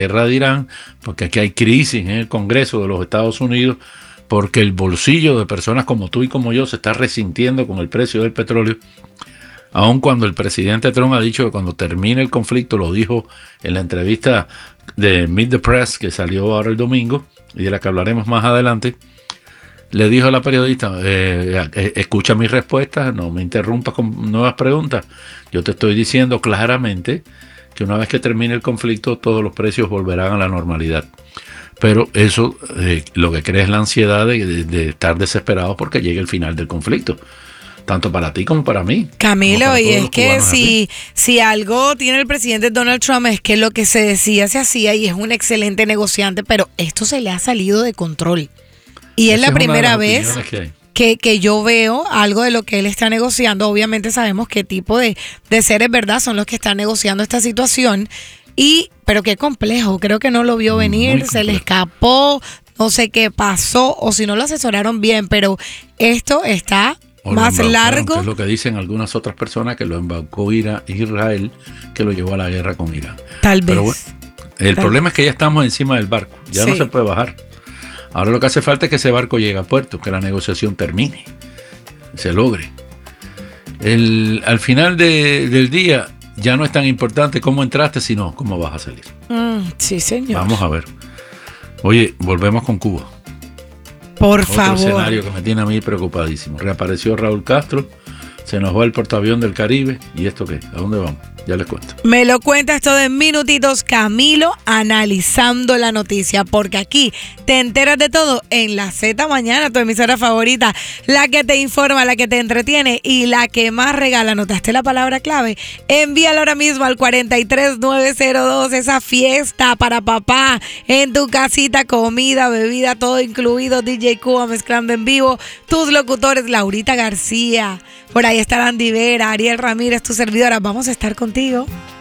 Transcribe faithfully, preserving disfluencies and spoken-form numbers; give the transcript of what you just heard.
guerra de Irán, porque aquí hay crisis en el Congreso de los Estados Unidos, porque el bolsillo de personas como tú y como yo se está resintiendo con el precio del petróleo, aun cuando el presidente Trump ha dicho que cuando termine el conflicto, lo dijo en la entrevista de Meet the Press que salió ahora el domingo y de la que hablaremos más adelante, le dijo a la periodista, eh, eh, escucha mis respuestas, no me interrumpas con nuevas preguntas, yo te estoy diciendo claramente que una vez que termine el conflicto todos los precios volverán a la normalidad. Pero eso eh, lo que crea es la ansiedad de, de, de estar desesperados porque llegue el final del conflicto, tanto para ti como para mí. Camilo, para y es que si, si algo tiene el presidente Donald Trump es que lo que se decía se hacía y es un excelente negociante, pero esto se le ha salido de control. Y Esa es la es primera vez que, que, que yo veo algo de lo que él está negociando. Obviamente sabemos qué tipo de, de seres, ¿verdad?, son los que están negociando esta situación. Y, pero qué complejo, creo que no lo vio venir, se le escapó, no sé qué pasó, o si no lo asesoraron bien, pero esto está o más largo. Es lo que dicen algunas otras personas, que lo embaucó Israel, que lo llevó a la guerra con Irán. Tal vez. Pero bueno, el Tal problema es que ya estamos encima del barco, ya sí. no se puede bajar. Ahora lo que hace falta es que ese barco llegue a puerto, que la negociación termine, se logre. El, al final de, del día ya no es tan importante cómo entraste, sino cómo vas a salir. Mm, sí, señor. Vamos a ver. Oye, volvemos con Cuba. Por Otro favor. Otro escenario que me tiene a mí preocupadísimo. Reapareció Raúl Castro, se nos va el portaavión del Caribe. ¿Y esto qué? ¿A dónde vamos? Ya les cuento. Me lo cuentas todo en minutitos, Camilo, analizando la noticia, porque aquí te enteras de todo en La Z Mañana, tu emisora favorita, la que te informa, la que te entretiene y la que más regala. ¿Notaste la palabra clave? Envíala ahora mismo al cuatro tres nueve cero dos, esa fiesta para papá, en tu casita, comida, bebida, todo incluido, D J Cuba mezclando en vivo, tus locutores, Laurita García, por ahí estarán Andy Vera, Ariel Ramírez, tu servidora, vamos a estar contigo.